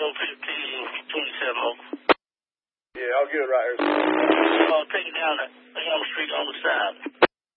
27 local. Yeah, I'll get it right here. I'll take it down to Elm Street on the side.